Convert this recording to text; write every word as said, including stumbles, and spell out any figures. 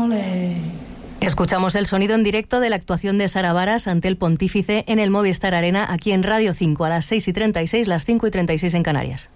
ole. Escuchamos el sonido en directo de la actuación de Sara Varas ante el Pontífice en el Movistar Arena, aquí en Radio cinco, a las seis y treinta y seis, las cinco y treinta y seis en Canarias.